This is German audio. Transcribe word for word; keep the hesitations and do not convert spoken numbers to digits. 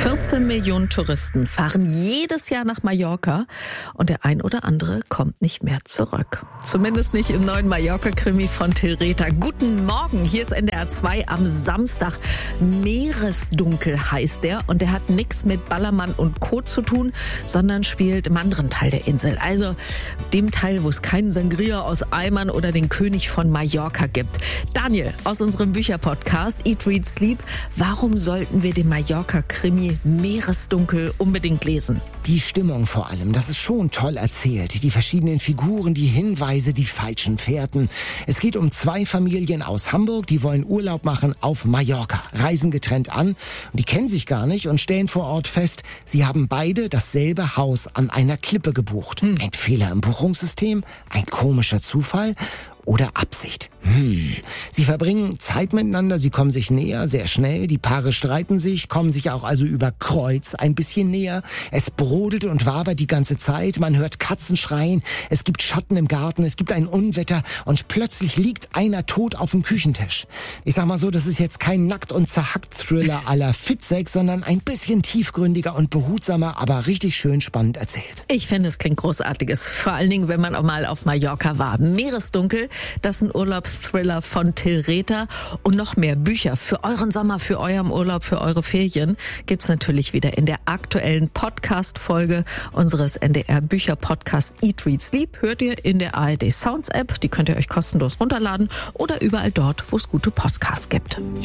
vierzehn Millionen Touristen fahren jedes Jahr nach Mallorca und der ein oder andere kommt nicht mehr zurück. Zumindest nicht im neuen Mallorca-Krimi von Till Rether. Guten Morgen, hier ist N D R zwei am Samstag. Meeresdunkel heißt der und der hat nichts mit Ballermann und Co. zu tun, sondern spielt im anderen Teil der Insel. Also dem Teil, wo es keinen Sangria aus Eimern oder den König von Mallorca gibt. Daniel, aus unserem Bücherpodcast Eat, Read, Sleep, warum sollten wir den Mallorca-Krimi Meeresdunkel unbedingt lesen? Die Stimmung vor allem, das ist schon toll erzählt. Die verschiedenen Figuren, die Hinweise, die falschen Fährten. Es geht um zwei Familien aus Hamburg, die wollen Urlaub machen auf Mallorca, reisen getrennt an und die kennen sich gar nicht und stellen vor Ort fest, sie haben beide dasselbe Haus an einer Klippe gebucht. Hm. Ein Fehler im Buchungssystem, ein komischer Zufall oder Absicht. Hm. Sie verbringen Zeit miteinander, sie kommen sich näher, sehr schnell. Die Paare streiten sich, kommen sich auch also über Kreuz ein bisschen näher. Es brodelt und wabert die ganze Zeit. Man hört Katzen schreien, es gibt Schatten im Garten, es gibt ein Unwetter und plötzlich liegt einer tot auf dem Küchentisch. Ich sag mal so, das ist jetzt kein Nackt- und Zerhackt-Thriller à la Fitzek, sondern ein bisschen tiefgründiger und behutsamer, aber richtig schön spannend erzählt. Ich finde, es klingt großartiges. Vor allen Dingen, wenn man auch mal auf Mallorca war. Meeresdunkel, das ist ein Urlaubsthriller von Till Rether. Und noch mehr Bücher für euren Sommer, für euren Urlaub, für eure Ferien gibt's natürlich wieder in der aktuellen Podcast-Folge unseres N D R Bücher-Podcast Eat, Read, Sleep. Hört ihr in der A R D Sounds App. Die könnt ihr euch kostenlos runterladen oder überall dort, wo es gute Podcasts gibt.